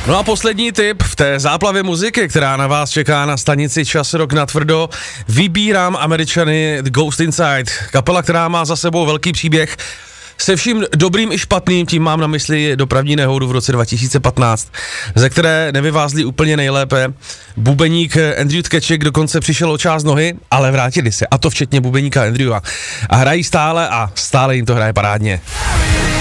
No a poslední tip v té záplavě muziky, která na vás čeká na stanici Čas Rock natvrdo, vybírám Američany The Ghost Inside, kapela, která má za sebou velký příběh se vším dobrým i špatným, tím mám na mysli dopravní nehodu v roce 2015, ze které nevyvázli úplně nejlépe. Bubeník Andrew Tkeček dokonce přišel o část nohy, ale vrátili se, a to včetně bubeníka Andrewa. A hrají stále a stále jim to hraje parádně.